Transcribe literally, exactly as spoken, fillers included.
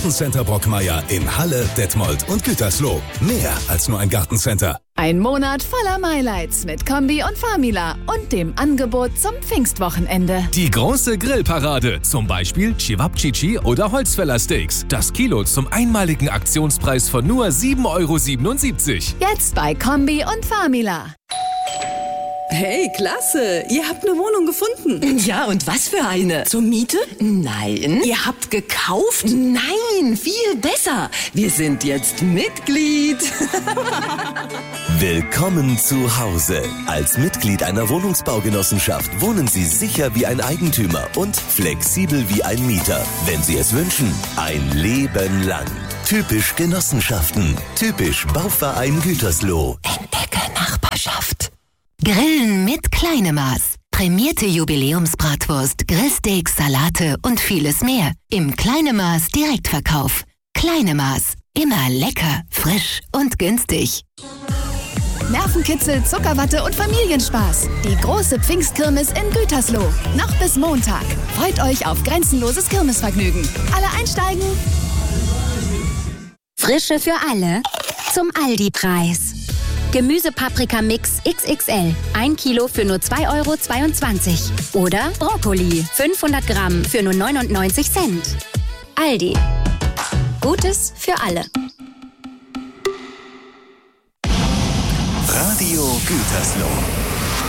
Gartencenter Brockmeier in Halle, Detmold und Gütersloh. Mehr als nur ein Gartencenter. Ein Monat voller Highlights mit Kombi und Famila und dem Angebot zum Pfingstwochenende. Die große Grillparade, zum Beispiel Cevapcici oder Holzfällersteaks. Das Kilo zum einmaligen Aktionspreis von nur sieben Euro siebenundsiebzig. Jetzt bei Kombi und Famila. Hey, klasse! Ihr habt eine Wohnung gefunden. Ja, und was für eine? Zur Miete? Nein. Ihr habt gekauft? Nein, viel besser. Wir sind jetzt Mitglied. Willkommen zu Hause. Als Mitglied einer Wohnungsbaugenossenschaft wohnen Sie sicher wie ein Eigentümer und flexibel wie ein Mieter. Wenn Sie es wünschen, ein Leben lang. Typisch Genossenschaften. Typisch Bauverein Gütersloh. Entdecke Nachbarschaft. Grillen mit Kleinemaß. Prämierte Jubiläumsbratwurst, Grillsteaks, Salate und vieles mehr. Im Kleinemaß Direktverkauf. Kleinemaß. Immer lecker, frisch und günstig. Nervenkitzel, Zuckerwatte und Familienspaß. Die große Pfingstkirmes in Gütersloh. Noch bis Montag. Freut euch auf grenzenloses Kirmesvergnügen. Alle einsteigen. Frische für alle zum Aldi-Preis. Gemüsepaprika-Mix X X L. ein Kilo für nur zwei Euro zweiundzwanzig. Oder Brokkoli. fünfhundert Gramm für nur neunundneunzig Cent. Aldi. Gutes für alle. Radio Gütersloh.